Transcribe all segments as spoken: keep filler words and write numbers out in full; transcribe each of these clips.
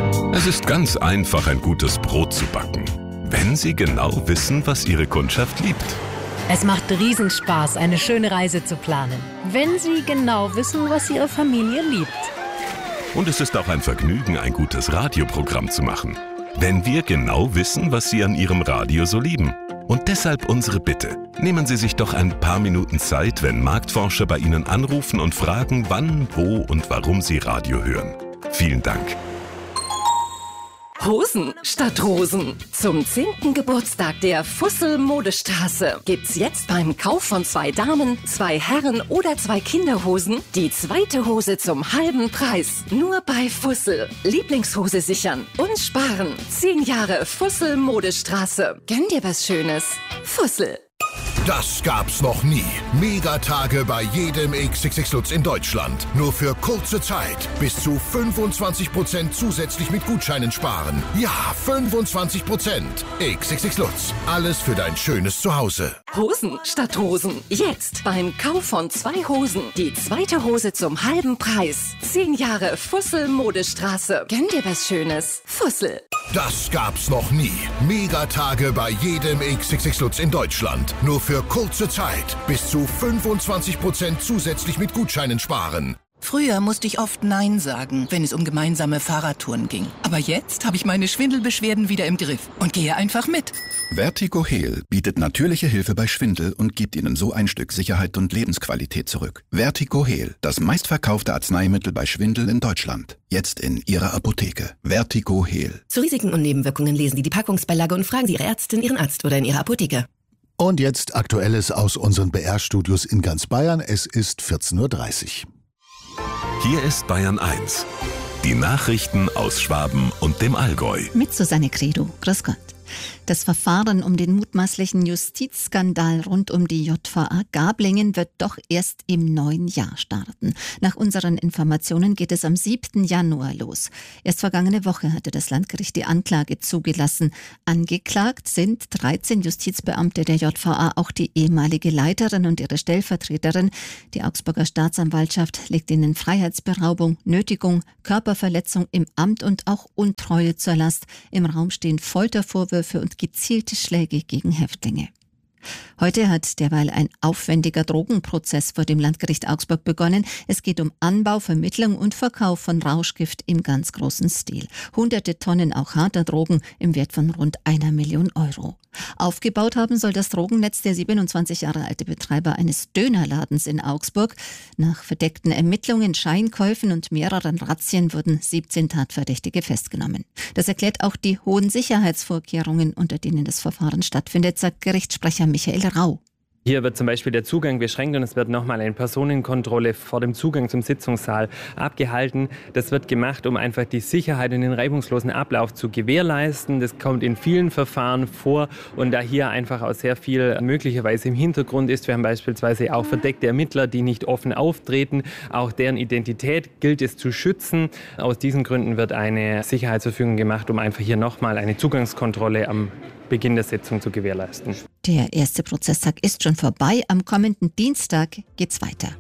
Es ist ganz einfach, ein gutes Brot zu backen, wenn Sie genau wissen, was Ihre Kundschaft liebt. Es macht Riesenspaß, eine schöne Reise zu planen, wenn Sie genau wissen, was Ihre Familie liebt. Und es ist auch ein Vergnügen, ein gutes Radioprogramm zu machen, wenn wir genau wissen, was Sie an Ihrem Radio so lieben. Und deshalb unsere Bitte. Nehmen Sie sich doch ein paar Minuten Zeit, wenn Marktforscher bei Ihnen anrufen und fragen, wann, wo und warum Sie Radio hören. Vielen Dank. Hosen statt Rosen. Zum zehnten Geburtstag der Fussel-Modestraße gibt's jetzt beim Kauf von zwei Damen, zwei Herren oder zwei Kinderhosen die zweite Hose zum halben Preis. Nur bei Fussel. Lieblingshose sichern und sparen. Zehn Jahre Fussel-Modestraße. Gönn dir was Schönes. Fussel. Das gab's noch nie. Megatage bei jedem X X X Lutz in Deutschland. Nur für kurze Zeit. Bis zu fünfundzwanzig Prozent zusätzlich mit Gutscheinen sparen. Ja, fünfundzwanzig Prozent. X X X Lutz. Alles für dein schönes Zuhause. Hosen statt Hosen. Jetzt beim Kauf von zwei Hosen die zweite Hose zum halben Preis. Zehn Jahre Fussel-Modestraße. Gönn dir was Schönes. Fussel. Das gab's noch nie. Megatage bei jedem X X X Lutz in Deutschland. Nur für kurze Zeit. Bis zu fünfundzwanzig Prozent zusätzlich mit Gutscheinen sparen. Früher musste ich oft Nein sagen, wenn es um gemeinsame Fahrradtouren ging. Aber jetzt habe ich meine Schwindelbeschwerden wieder im Griff und gehe einfach mit. Vertigo Heal bietet natürliche Hilfe bei Schwindel und gibt Ihnen so ein Stück Sicherheit und Lebensqualität zurück. Vertigo Heal, das meistverkaufte Arzneimittel bei Schwindel in Deutschland. Jetzt in Ihrer Apotheke. Vertigo Heal. Zu Risiken und Nebenwirkungen lesen Sie die Packungsbeilage und fragen Sie Ihre Ärztin, Ihren Arzt oder in Ihrer Apotheke. Und jetzt Aktuelles aus unseren B R-Studios in ganz Bayern. Es ist vierzehn Uhr dreißig. Hier ist Bayern eins. Die Nachrichten aus Schwaben und dem Allgäu. Mit Susanne Credo. Grüß Gott. Das Verfahren um den mutmaßlichen Justizskandal rund um die J V A Gablingen wird doch erst im neuen Jahr starten. Nach unseren Informationen geht es am siebten Januar los. Erst vergangene Woche hatte das Landgericht die Anklage zugelassen. Angeklagt sind dreizehn Justizbeamte der J V A, auch die ehemalige Leiterin und ihre Stellvertreterin. Die Augsburger Staatsanwaltschaft legt ihnen Freiheitsberaubung, Nötigung, Körperverletzung im Amt und auch Untreue zur Last. Im Raum stehen Foltervorwürfe und gezielte Schläge gegen Häftlinge. Heute hat derweil ein aufwendiger Drogenprozess vor dem Landgericht Augsburg begonnen. Es geht um Anbau, Vermittlung und Verkauf von Rauschgift im ganz großen Stil. Hunderte Tonnen auch harter Drogen im Wert von rund einer Million Euro. Aufgebaut haben soll das Drogennetz der siebenundzwanzig Jahre alte Betreiber eines Dönerladens in Augsburg. Nach verdeckten Ermittlungen, Scheinkäufen und mehreren Razzien wurden siebzehn Tatverdächtige festgenommen. Das erklärt auch die hohen Sicherheitsvorkehrungen, unter denen das Verfahren stattfindet, sagt Gerichtssprecher Michael Rau. Hier wird zum Beispiel der Zugang beschränkt und es wird nochmal eine Personenkontrolle vor dem Zugang zum Sitzungssaal abgehalten. Das wird gemacht, um einfach die Sicherheit und den reibungslosen Ablauf zu gewährleisten. Das kommt in vielen Verfahren vor und da hier einfach auch sehr viel möglicherweise im Hintergrund ist. Wir haben beispielsweise auch verdeckte Ermittler, die nicht offen auftreten. Auch deren Identität gilt es zu schützen. Aus diesen Gründen wird eine Sicherheitsverfügung gemacht, um einfach hier nochmal eine Zugangskontrolle am Beginn der Sitzung zu gewährleisten. Der erste Prozesstag ist schon vorbei. Am kommenden Dienstag geht's weiter.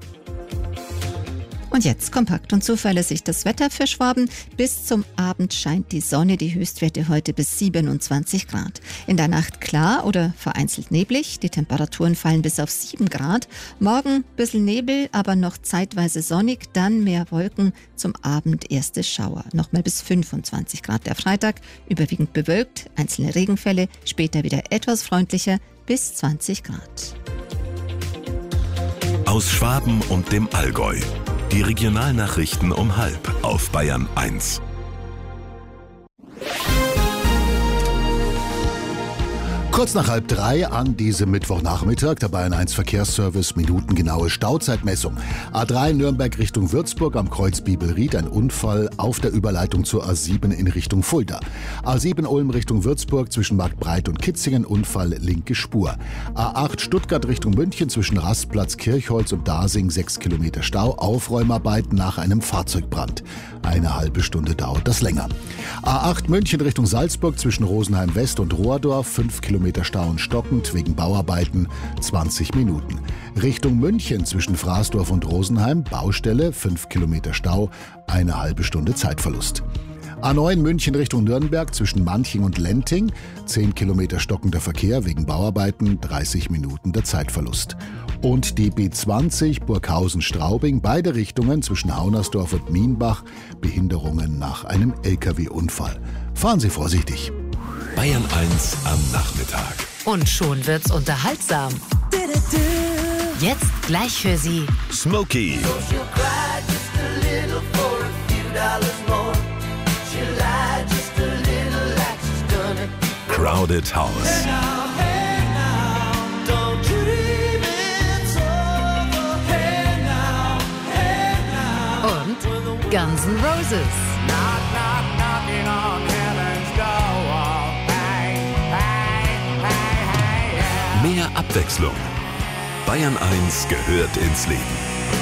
Und jetzt kompakt und zuverlässig das Wetter für Schwaben. Bis zum Abend scheint die Sonne, die Höchstwerte heute bis siebenundzwanzig Grad. In der Nacht klar oder vereinzelt neblig. Die Temperaturen fallen bis auf sieben Grad. Morgen ein bisschen Nebel, aber noch zeitweise sonnig. Dann mehr Wolken, zum Abend erste Schauer. Nochmal bis fünfundzwanzig Grad der Freitag. Überwiegend bewölkt, einzelne Regenfälle. Später wieder etwas freundlicher, bis zwanzig Grad. Aus Schwaben und dem Allgäu. Die Regionalnachrichten um halb auf Bayern eins. Kurz nach halb drei an diesem Mittwochnachmittag der Bayern eins Verkehrsservice minutengenaue Stauzeitmessung. A drei Nürnberg Richtung Würzburg am Kreuz Bibelried, ein Unfall auf der Überleitung zur A sieben in Richtung Fulda. A sieben Ulm Richtung Würzburg zwischen Marktbreit und Kitzingen, Unfall linke Spur. A acht Stuttgart Richtung München zwischen Rastplatz Kirchholz und Dasing sechs Kilometer Stau, Aufräumarbeiten nach einem Fahrzeugbrand. Eine halbe Stunde dauert das länger. A acht München Richtung Salzburg zwischen Rosenheim West und Rohrdorf, fünf Kilometer Stau und stockend wegen Bauarbeiten, zwanzig Minuten. Richtung München zwischen Fraßdorf und Rosenheim, Baustelle, fünf Kilometer Stau, eine halbe Stunde Zeitverlust. A neun München Richtung Nürnberg zwischen Manching und Lenting. zehn Kilometer stockender Verkehr wegen Bauarbeiten, dreißig Minuten der Zeitverlust. Und die B zwanzig Burghausen-Straubing, beide Richtungen zwischen Haunersdorf und Mienbach, Behinderungen nach einem L K W-Unfall. Fahren Sie vorsichtig. Bayern eins am Nachmittag. Und schon wird's unterhaltsam. Jetzt gleich für Sie Smokey. Crowded House. und Guns N' Roses. Mehr Abwechslung. Bayern eins gehört ins Leben.